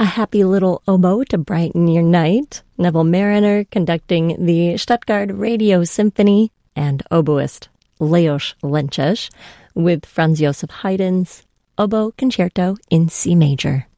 a happy little oboe to brighten your night, Neville Mariner conducting the Stuttgart Radio Symphony, and oboist Leos Lenches with Franz Joseph Haydn's Oboe Concerto in C major.